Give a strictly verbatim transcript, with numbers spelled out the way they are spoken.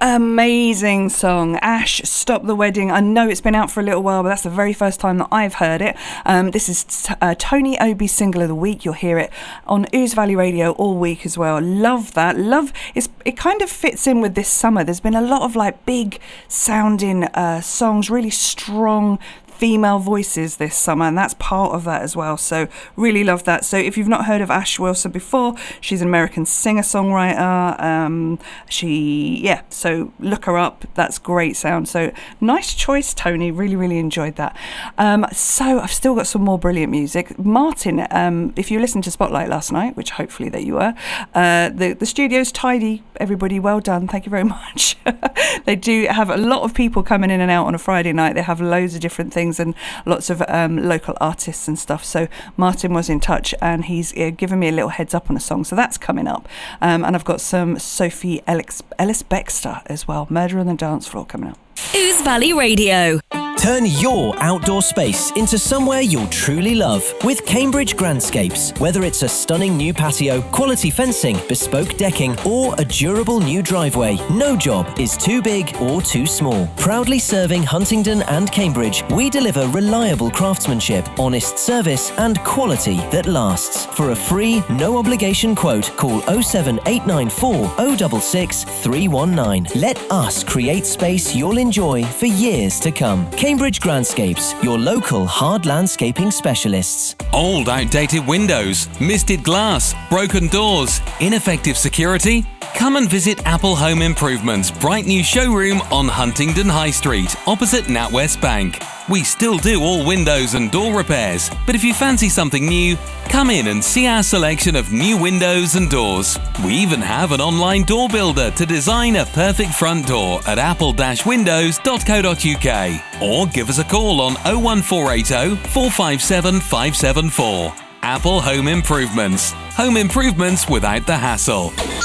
Amazing song, Ash, Stop the Wedding. I know it's been out for a little while, but that's the very first time that I've heard it. Um, this is t- uh, Tony Obi's single of the week. You'll hear it on Ouse Valley Radio all week as well. Love that. Love it's, it kind of fits in with this summer. There's been a lot of like big sounding uh, songs, really strong female voices this summer, and that's part of that as well. So really love that. So if you've not heard of Ash Wilson before, she's an American singer-songwriter. Um, she, yeah, so look her up. That's great sound. So nice choice, Tony. Really, really enjoyed that. Um, so I've still got some more brilliant music. Martin, um, if you listened to Spotlight last night, which hopefully that you were, uh, the, the studio's tidy, everybody. Well done. Thank you very much. They do have a lot of people coming in and out on a Friday night. They have loads of different things and lots of um, local artists and stuff. So Martin was in touch and he's uh, given me a little heads up on a song. So that's coming up. Um, and I've got some Sophie Ellis, Ellis Bextor as well. Murder on the Dance Floor coming up. Ouse Valley Radio. Turn your outdoor space into somewhere you'll truly love with Cambridge Grandscapes. Whether it's a stunning new patio, quality fencing, bespoke decking, or a durable new driveway, no job is too big or too small. Proudly serving Huntingdon and Cambridge, we deliver reliable craftsmanship, honest service, and quality that lasts. For a free, no-obligation quote, call oh seven eight nine four oh six six three one nine. Let us create space you'll enjoy for years to come. Cambridge Grandscapes, your local hard landscaping specialists. Old, outdated windows, misted glass, broken doors, ineffective security? Come and visit Apple Home Improvement's bright new showroom on Huntingdon High Street, opposite NatWest Bank. We still do all windows and door repairs, but if you fancy something new, come in and see our selection of new windows and doors. We even have an online door builder to design a perfect front door at apple dash windows dot co dot uk, or give us a call on oh one four eight oh, four five seven, five seven four. Apple Home Improvements. Home improvements without the hassle.